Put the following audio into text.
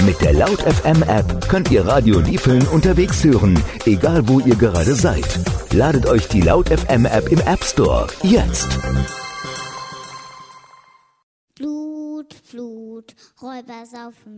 Mit der Laut FM App könnt ihr Radio Liefeln unterwegs hören, egal wo ihr gerade seid. Ladet euch die Laut FM App im App Store jetzt. Blut, Räuber saufen